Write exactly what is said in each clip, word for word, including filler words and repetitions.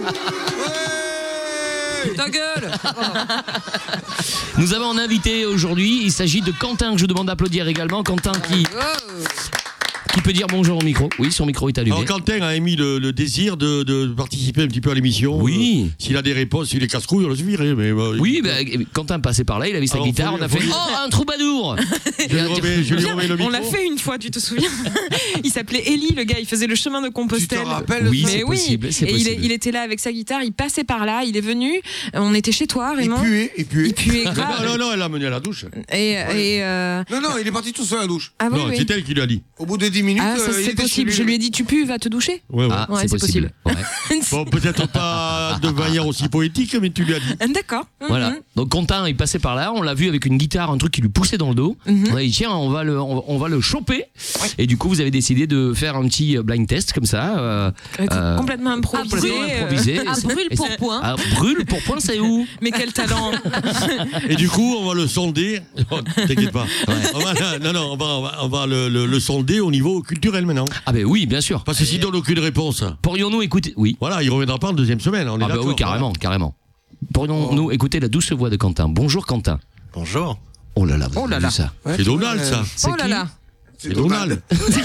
Ta gueule. Nous avons un invité aujourd'hui, il s'agit de Quentin, que je demande d'applaudir également. Quentin qui... Qui peut dire bonjour au micro. Oui, son micro est allumé. Alors Quentin a émis le, le désir de, de participer un petit peu à l'émission. Oui. Euh, s'il a des réponses, s'il est casse-couille, on le suffirait. Mais, bah, oui, bah, Quentin passait par là, il avait sa Alors, guitare, lui, on a fait lui... oh, un troubadour. Je lui remets, je lui remets le micro. On l'a fait une fois, tu te souviens? Il s'appelait Eli, le gars, il faisait le chemin de Compostelle. Tu te rappelles? Oui, Mais c'est oui. possible. C'est Et possible. il, est, il était là avec sa guitare, il passait par là, il est venu, on était chez toi, Il Raymond. puait, il puait. Il puait Non, grave. non, non, elle l'a mené à la douche. Et, et euh... Non, non, il est parti tout seul à la douche. ah oui, non, oui. c'est elle qui lui a dit. Au bout de dix minutes, Ah, ça euh, il c'est était chez possible. lui. Je lui ai dit, tu pues, va te doucher. Ouais, ouais. Ah, Ouais, c'est c'est possible. Ouais. Bon, peut-être pas de manière aussi poétique, mais tu lui as dit. D'accord. Voilà. Donc Quentin, il passait par là, on l'a vu avec une guitare, un truc qui lui poussait dans le dos. Mhm. On a dit tiens, on va le, on, on va le choper. Et du coup, vous avez décidé de faire un petit blind test comme ça. Euh, euh, Complètement improvisé. complètement euh, improvisé. Ah, brûle Et pour c'est- point. Ah, brûle pour point, c'est où? Mais quel talent. Et du coup, on va le sonder. Oh, t'inquiète pas. Ouais. On va, non, non, on va, on va, on va le, le, le sonder au niveau culturel maintenant. Ah ben oui, bien sûr. Parce que s'il donne aucune réponse, Pourrions-nous écouter? Oui. voilà, il reviendra pas en deuxième semaine. On est Ah bah d'accord, oui, carrément, carrément. Pourrions-nous écouter la douce voix de Quentin? Bonjour Quentin. Bonjour. Oh là là, vous Oh là avez là. vu ça? voilà. C'est Donald, ça. C'est Oh là qui là. C'est Donald.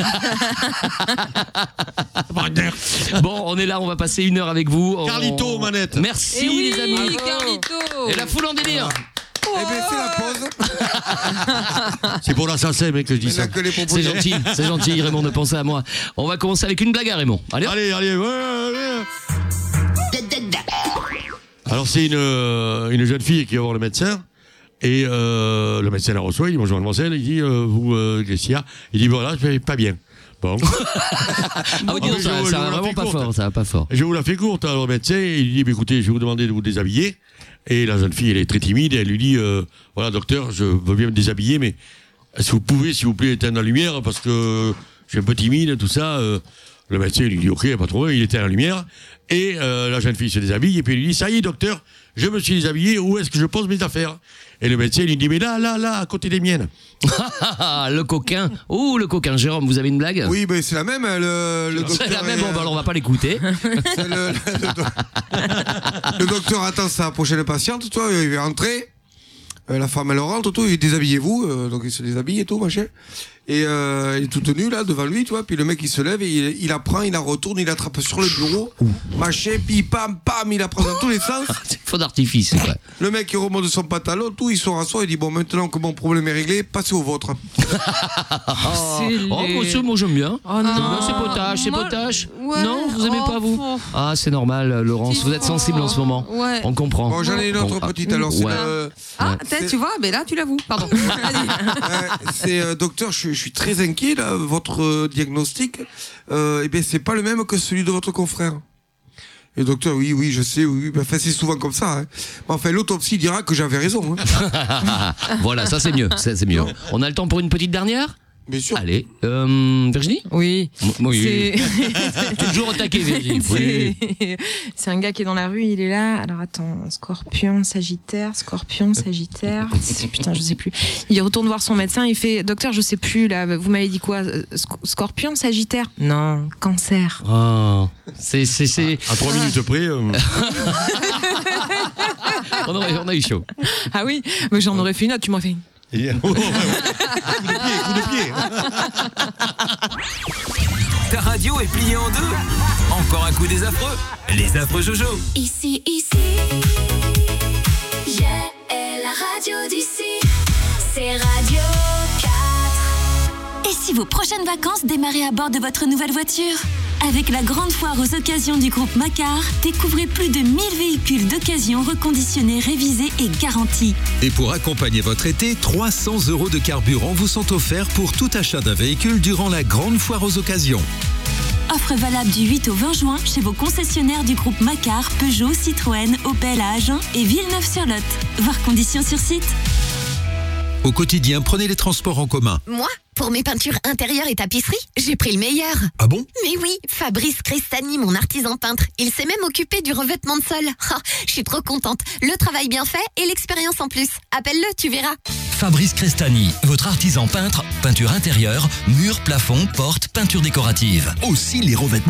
Bon, on est là, on va passer une heure avec vous. On- Carlito aux manettes. Merci Eh oui, les amis. Carlito. Et la foule en délire. Eh ben, c'est la pause. C'est pour l'assassin, mec, que je dis Il ça. n'a que les propos. C'est gentil, c'est gentil Raymond de penser à moi. On va commencer avec une blague à Raymond. Allez, hop. Allez, allez, ouais, ouais. Alors, c'est une, euh, une jeune fille qui va voir le médecin. Et euh, le médecin la reçoit, il dit bonjour mademoiselle, il dit euh, vous, euh, qu'est-ce qu'il y a? Il dit voilà, je vais pas bien. Bon. Ah oui, dis donc, je- ça, je ça vous va la vraiment fais pas courte. fort, ça va pas fort. Je vous la fais courte. Alors, le médecin, il dit bah, écoutez, je vais vous demander de vous déshabiller. Et la jeune fille, elle est très timide, et elle lui dit euh, voilà, docteur, je veux bien me déshabiller, mais est-ce que vous pouvez, s'il vous plaît, éteindre la lumière parce que je suis un peu timide, tout ça. euh. Le médecin lui dit ok, pas trop, il éteint la lumière. Et euh, la jeune fille se déshabille, et puis il lui dit ça y est, docteur, je me suis déshabillé, où est-ce que je pose mes affaires? Et le médecin lui dit mais là, là, là, à côté des miennes. Le coquin. Oh, le coquin. Jérôme, vous avez une blague? Oui, ben c'est la même. Le, le C'est docteur la même, est, bon, bah, alors on va pas l'écouter. c'est le, le- le doc- le docteur attend sa prochaine patiente, toi, il va rentrer. Euh, la femme, elle rentre, tout, il dit déshabillez-vous, euh, donc il se déshabille et tout, machin. Et euh, il est tout nu là devant lui, tu vois. Puis le mec il se lève et il, il la prend, il la retourne, il l'attrape sur le bureau, machin, puis pam, pam, il la prend dans tous les sens. C'est faux d'artifice, c'est vrai. Le mec il remonte son pantalon, tout, il se rassoit, il dit bon maintenant que mon problème est réglé, passez au vôtre. Oh, les- oh monsieur, moi j'aime bien. Oh non. J'aime bien, c'est potage, c'est Moi, potage. ouais, Non, vous aimez oh, pas vous? oh. Ah, c'est normal, Laurence. Si, Vous êtes sensible en ce moment. Ouais. On comprend. Bon, j'en ai une autre Bon, ah, petite alors, c'est ouais. le- Ah, C'est- peut-être, tu vois, mais là, tu l'avoues. Pardon. Vas-y. Ouais, c'est euh, docteur, je, suis- je suis très inquiet là. Votre euh, diagnostic, euh, eh bien, c'est pas le même que celui de votre confrère. Et docteur, oui, oui, je sais, oui, oui. Enfin, c'est souvent comme ça. Hein. Mais enfin, l'autopsie dira que j'avais raison. Hein. Voilà, ça c'est mieux. Ça, c'est mieux. On a le temps pour une petite dernière? Bien sûr. Allez, euh, Virginie? Oui. M- Oui. C'est... Toujours au taquet, Virginie. Oui. C'est... c'est un gars qui est dans la rue, il est là. Alors attends, Scorpion, Sagittaire, Scorpion, Sagittaire. Putain, je sais plus. Il retourne voir son médecin, il fait docteur, je sais plus là. Vous m'avez dit quoi? Sc- Scorpion, Sagittaire? Non, Cancer. Oh, c'est, c'est, c'est... À trois minutes près. euh, On, a, on a eu chaud. Ah oui, mais j'en aurais fait une autre. Tu m'en fais une. et- ouais, ouais, ouais. Coup de pied, coup de pied. Ta radio est pliée en deux. Encore un coup des affreux. Les affreux Jojo. Ici, ici, j'ai la radio d'ici, c'est Radio quatre. Et si vos prochaines vacances démarraient à bord de votre nouvelle voiture? Avec la grande foire aux occasions du groupe Macar, découvrez plus de mille véhicules d'occasion reconditionnés, révisés et garantis. Et pour accompagner votre été, trois cents euros de carburant vous sont offerts pour tout achat d'un véhicule durant la grande foire aux occasions. Offre valable du huit au vingt juin chez vos concessionnaires du groupe Macar, Peugeot, Citroën, Opel à Agen et Villeneuve-sur-Lot. Voir conditions sur site. Au quotidien, prenez les transports en commun. Moi, pour mes peintures intérieures et tapisseries, j'ai pris le meilleur. Ah bon? Mais oui, Fabrice Crestani, mon artisan peintre. Il s'est même occupé du revêtement de sol. Ah, je suis trop contente. Le travail bien fait et l'expérience en plus. Appelle-le, tu verras. Fabrice Crestani, votre artisan peintre, peinture intérieure, murs, plafonds, portes, peinture décorative. Aussi les revêtements